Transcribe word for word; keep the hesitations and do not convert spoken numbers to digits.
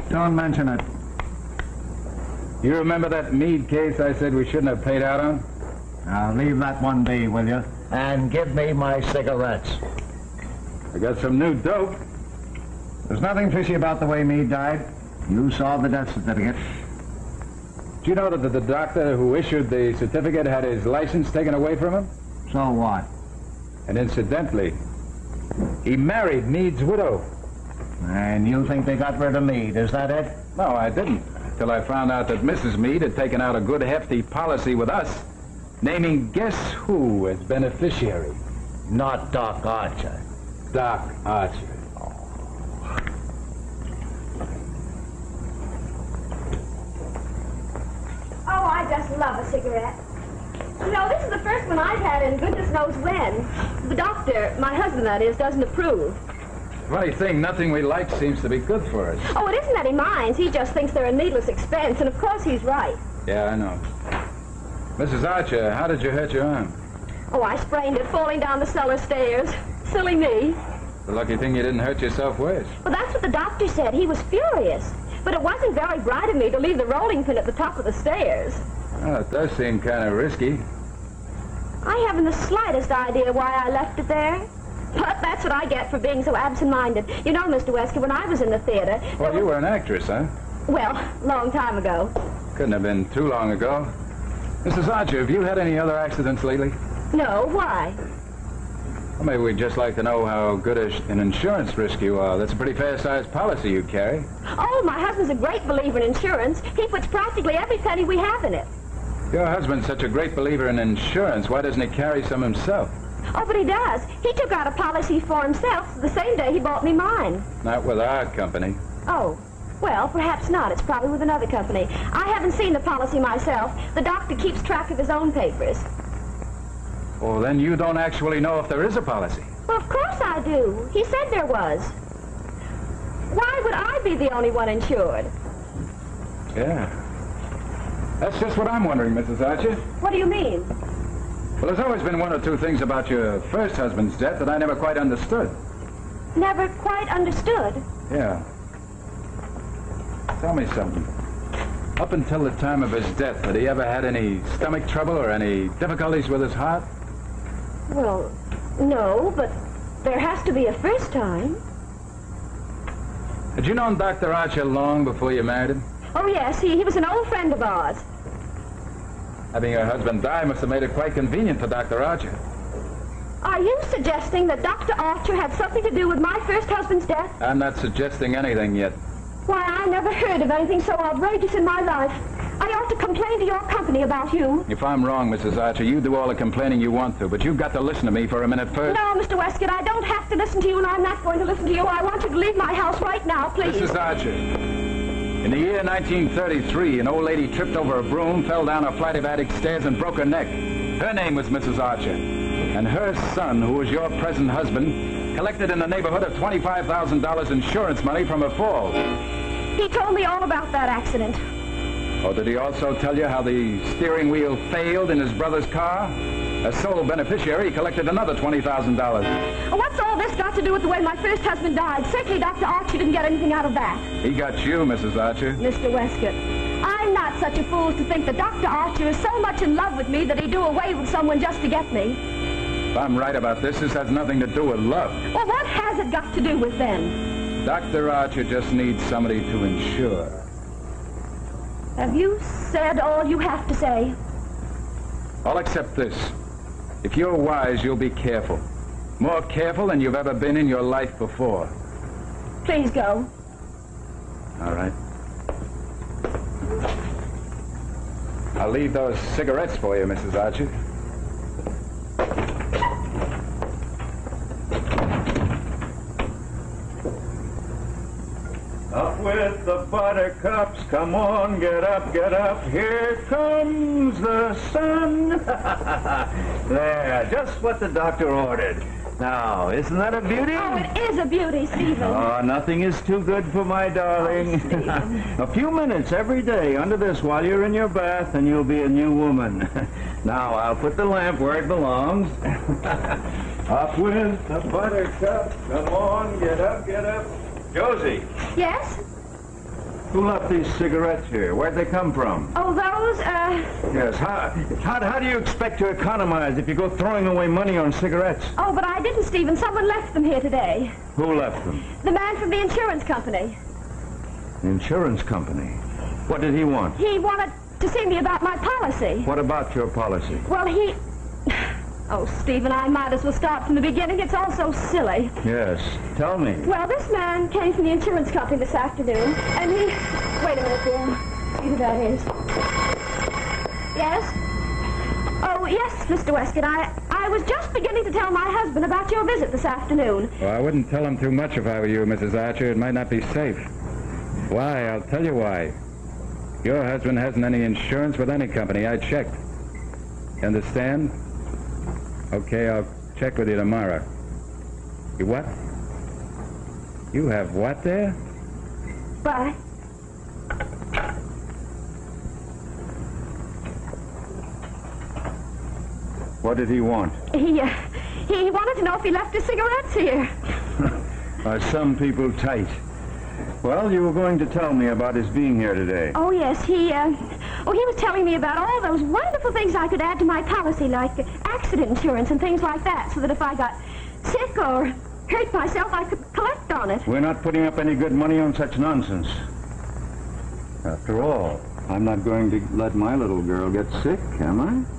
Don't mention it. You remember that Meade case I said we shouldn't have paid out on? Now, leave that one be, will you? And give me my cigarettes. I got some new dope. There's nothing fishy about the way Meade died. You saw the death certificate. Do you know that the doctor who issued the certificate had his license taken away from him? So what? And incidentally, he married Meade's widow. And you think they got rid of Meade, is that it? No, I didn't. Till I found out that Missus Meade had taken out a good hefty policy with us, naming guess who as beneficiary? Not Doc Archer. Doc Archer. Oh, I just love a cigarette. You know, this is the first one I've had in goodness knows when. The doctor, my husband that is, doesn't approve. Funny thing, nothing we like seems to be good for us. Oh, it isn't that he minds. He just thinks they're a needless expense, and of course he's right. Yeah, I know. Missus Archer, how did you hurt your arm? Oh, I sprained it falling down the cellar stairs. Silly me. The lucky thing you didn't hurt yourself worse. Well, that's what the doctor said. He was furious. But it wasn't very bright of me to leave the rolling pin at the top of the stairs. Well, it does seem kind of risky. I haven't the slightest idea why I left it there. But that's what I get for being so absent-minded. You know, Mister Wesker, when I was in the theater... Well, you was... were an actress, huh? Well, long time ago. Couldn't have been too long ago. Missus Archer, have you had any other accidents lately? No, why? Well, maybe we'd just like to know how good a, an insurance risk you are. That's a pretty fair-sized policy you carry. Oh, my husband's a great believer in insurance. He puts practically every penny we have in it. Your husband's such a great believer in insurance. Why doesn't he carry some himself? Oh, but he does. He took out a policy for himself the same day he bought me mine. Not with our company. Oh, well, perhaps not. It's probably with another company. I haven't seen the policy myself. The doctor keeps track of his own papers. Well, then you don't actually know if there is a policy. Well, of course I do. He said there was. Why would I be the only one insured? Yeah. That's just what I'm wondering, Missus Archer. What do you mean? Well, there's always been one or two things about your first husband's death that I never quite understood. Never quite understood? Yeah. Tell me something. Up until the time of his death, had he ever had any stomach trouble or any difficulties with his heart? Well, no, but there has to be a first time. Had you known Doctor Archer long before you married him? Oh, yes, he, he was an old friend of ours. Having your husband die must have made it quite convenient for Doctor Archer. Are you suggesting that Doctor Archer had something to do with my first husband's death? I'm not suggesting anything yet. Why, I never heard of anything so outrageous in my life. I ought to complain to your company about you. If I'm wrong, Missus Archer, you do all the complaining you want to, but you've got to listen to me for a minute first. No, Mister Westcott, I don't have to listen to you, and I'm not going to listen to you. I want you to leave my house right now, please. Missus Archer, in the year nineteen thirty-three, an old lady tripped over a broom, fell down a flight of attic stairs, and broke her neck. Her name was Missus Archer. And her son, who was your present husband, collected in the neighborhood of twenty-five thousand dollars insurance money from her fall. He told me all about that accident. Oh, did he also tell you how the steering wheel failed in his brother's car? As sole beneficiary, he collected another twenty thousand dollars. What's all this got to do with the way my first husband died? Certainly Doctor Archer didn't get anything out of that. He got you, Missus Archer. Mister Westcott, I'm not such a fool to think that Doctor Archer is so much in love with me that he'd do away with someone just to get me. If I'm right about this, this has nothing to do with love. Well, what has it got to do with then? Doctor Archer just needs somebody to insure. Have you said all you have to say? All except this. If you're wise, you'll be careful. More careful than you've ever been in your life before. Please go. All right. I'll leave those cigarettes for you, Missus Archer. Up with the buttercups, come on, get up, get up, here comes the sun. There, just what the doctor ordered. Now, isn't that a beauty? Oh, it is a beauty, Stephen. Oh, nothing is too good for my darling. Oh, a few minutes every day under this while you're in your bath, and you'll be a new woman. Now, I'll put the lamp where it belongs. Up with the buttercup, come on, get up, get up. Josie. Yes? Who left these cigarettes here? Where'd they come from? Oh, those, uh... Yes, how, how, how do you expect to economize if you go throwing away money on cigarettes? Oh, but I didn't, Stephen. Someone left them here today. Who left them? The man from the insurance company. The insurance company. What did he want? He wanted to see me about my policy. What about your policy? Well, he... Oh, Stephen, I might as well start from the beginning. It's all so silly. Yes, tell me. Well, this man came from the insurance company this afternoon, and he... Wait a minute, dear. See who that is. Yes? Oh, yes, Mister Westcott. I, I was just beginning to tell my husband about your visit this afternoon. Well, I wouldn't tell him too much if I were you, Missus Archer. It might not be safe. Why? I'll tell you why. Your husband hasn't any insurance with any company. I checked. You understand? Okay, I'll check with you tomorrow. You what? You have what there? Bye. What did he want? He, uh, he wanted to know if he left his cigarettes here. Are some people tight? Well, you were going to tell me about his being here today. Oh, yes, he, uh... Oh, he was telling me about all those wonderful things I could add to my policy, like accident insurance and things like that, so that if I got sick or hurt myself, I could collect on it. We're not putting up any good money on such nonsense. After all, I'm not going to let my little girl get sick, am I?